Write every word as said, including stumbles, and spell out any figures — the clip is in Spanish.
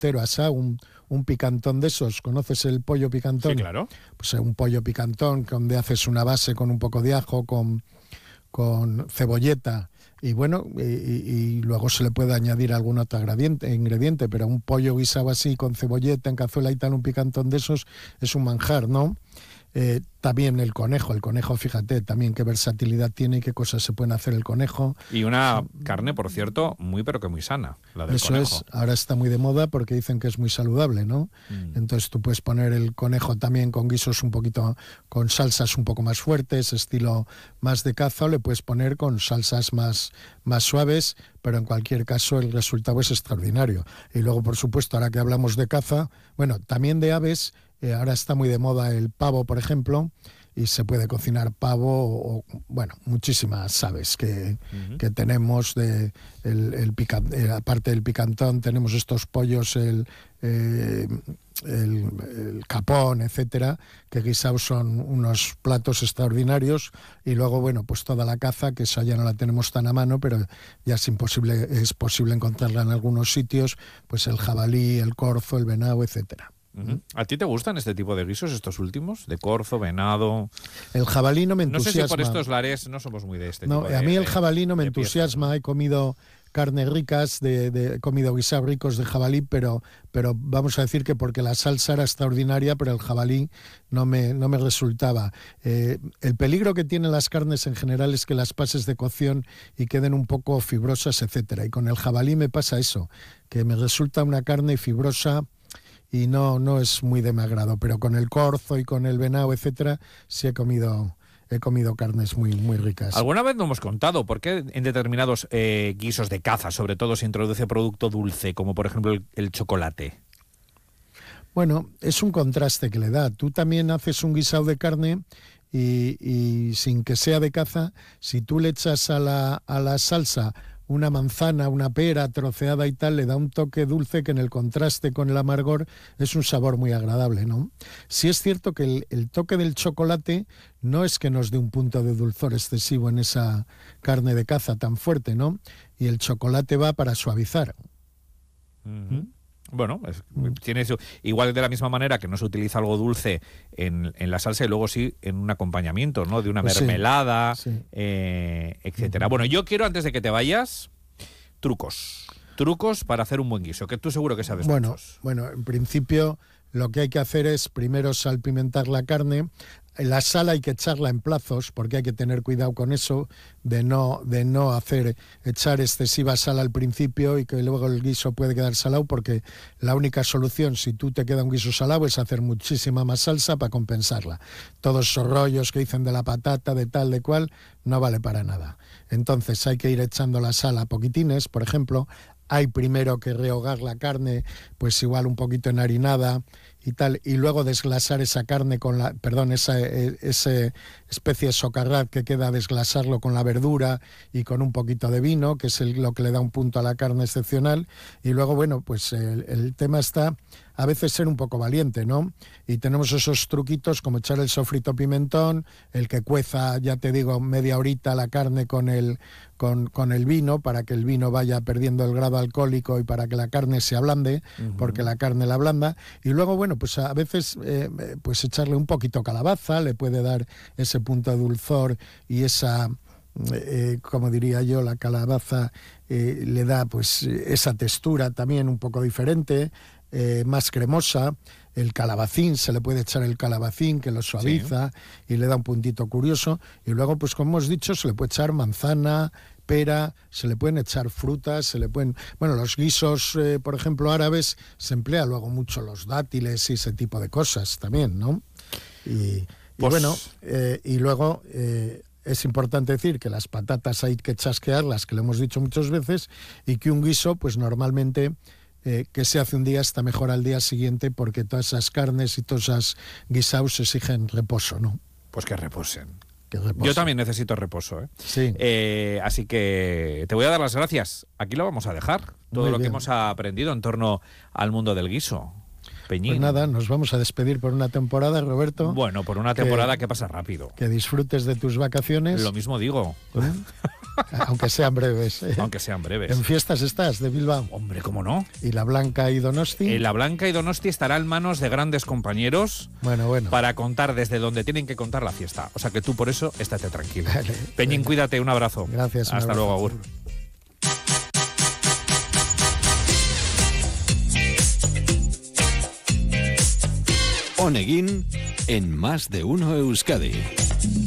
entero asado, un, un picantón de esos. ¿Conoces el pollo picantón? Sí, claro. Pues un pollo picantón donde haces una base con un poco de ajo, con, con cebolleta y bueno, y, y luego se le puede añadir algún otro ingrediente, ingrediente, pero un pollo guisado así con cebolleta en cazuela y tal, un picantón de esos es un manjar, ¿no? Eh, también el conejo, el conejo, fíjate también qué versatilidad tiene y qué cosas se pueden hacer el conejo. Y una carne, por cierto, muy pero que muy sana, la del Eso conejo. es, ahora está muy de moda porque dicen que es muy saludable, ¿no? Mm. Entonces tú puedes poner el conejo también con guisos un poquito, con salsas un poco más fuertes, estilo más de caza, o le puedes poner con salsas más, más suaves, pero en cualquier caso el resultado es extraordinario. Y luego, por supuesto, ahora que hablamos de caza, bueno, también de aves. Eh, ahora está muy de moda el pavo, por ejemplo, y se puede cocinar pavo o, bueno, muchísimas aves que, uh-huh. que tenemos. De, el, el pica, eh, aparte del picantón, tenemos estos pollos, el, eh, el, el capón, etcétera, que guisados son unos platos extraordinarios. Y luego, bueno, pues toda la caza, que esa ya no la tenemos tan a mano, pero ya es imposible, es posible encontrarla en algunos sitios, pues el jabalí, el corzo, el venado, etcétera. Uh-huh. ¿A ti te gustan este tipo de guisos, estos últimos? De corzo, venado... El jabalí no me entusiasma. No sé si por estos lares no somos muy de este no, tipo de... A mí el jabalí no me de entusiasma. piezas, ¿no? He comido carnes ricas, de, de, he comido guisados ricos de jabalí, pero, pero vamos a decir que porque la salsa era extraordinaria, pero el jabalí no me, no me resultaba. Eh, el peligro que tienen las carnes en general es que las pases de cocción y queden un poco fibrosas, etcétera. Y con el jabalí me pasa eso, que me resulta una carne fibrosa y no, no es muy de mi agrado, pero con el corzo y con el venado, etcétera, sí he comido, he comido carnes muy, muy ricas. Alguna vez no hemos contado por qué en determinados eh, guisos de caza, sobre todo, se introduce producto dulce, como por ejemplo el, el chocolate. Bueno, es un contraste que le da. Tú también haces un guisado de carne y, y sin que sea de caza, si tú le echas a la, a la salsa una manzana, una pera troceada y tal, le da un toque dulce que en el contraste con el amargor es un sabor muy agradable, ¿no? Sí es cierto que el, el toque del chocolate no es que nos dé un punto de dulzor excesivo en esa carne de caza tan fuerte, ¿no? Y el chocolate va para suavizar. Uh-huh. Bueno, es, tiene eso. Igual de la misma manera que no se utiliza algo dulce en, en la salsa y luego sí en un acompañamiento, ¿no? De una pues mermelada, sí, sí. Eh, etcétera. Uh-huh. Bueno, yo quiero, antes de que te vayas, trucos. Trucos para hacer un buen guiso, que tú seguro que sabes bueno, muchos. Bueno, en principio lo que hay que hacer es primero salpimentar la carne. La sal hay que echarla en plazos, porque hay que tener cuidado con eso, de no, de no hacer echar excesiva sal al principio y que luego el guiso puede quedar salado, porque la única solución, si tú te queda un guiso salado, es hacer muchísima más salsa para compensarla. Todos esos rollos que dicen de la patata, de tal, de cual, no vale para nada. Entonces hay que ir echando la sal a poquitines, por ejemplo. Hay primero que rehogar la carne, pues igual un poquito enharinada y tal, y luego desglasar esa carne con la, perdón, esa, esa especie de socarrat que queda, desglasarlo con la verdura y con un poquito de vino, que es el, lo que le da un punto a la carne excepcional. Y luego, bueno, pues el, el tema está a veces ser un poco valiente, ¿no? Y tenemos esos truquitos como echar el sofrito pimentón, el que cueza, ya te digo, media horita la carne con el, con, con el vino, para que el vino vaya perdiendo el grado alcohólico y para que la carne se ablande, uh-huh. porque la carne la ablanda. Y luego, bueno, pues a veces eh, pues echarle un poquito calabaza, le puede dar ese punto de dulzor y esa... Eh, como diría yo, la calabaza eh, le da pues esa textura también un poco diferente, eh, más cremosa. El calabacín, se le puede echar el calabacín que lo suaviza, sí. y le da un puntito curioso. Y luego, pues como hemos dicho, se le puede echar manzana, pera, se le pueden echar frutas, se le pueden... Bueno, los guisos, eh, por ejemplo, árabes, se emplea luego mucho los dátiles y ese tipo de cosas también, ¿no? Y, pues... y bueno, eh, y luego... Eh, es importante decir que las patatas hay que chasquearlas, que lo hemos dicho muchas veces, y que un guiso, pues normalmente, eh, que se hace un día está mejor al día siguiente, porque todas esas carnes y todos esos guisados exigen reposo, ¿no? Pues que reposen. Que reposen. Yo también necesito reposo, ¿eh? Sí. Eh, así que te voy a dar las gracias. Aquí lo vamos a dejar. Todo Muy lo bien. que hemos aprendido en torno al mundo del guiso. Peñín. Pues nada, nos vamos a despedir por una temporada, Roberto. Bueno, por una temporada que, que pasa rápido. Que disfrutes de tus vacaciones. Lo mismo digo. ¿Eh? Aunque sean breves. ¿eh? Aunque sean breves. ¿En fiestas estás de Bilbao? Hombre, ¿cómo no? ¿Y la Blanca y Donosti? Eh, la Blanca y Donosti estará en manos de grandes compañeros bueno, bueno. para contar desde donde tienen que contar la fiesta. O sea que tú por eso estate tranquilo. Vale, Peñín, venga. Cuídate, un abrazo. Gracias. Un Hasta abrazo. luego, Agur. Oneguin en Más de Uno Euskadi.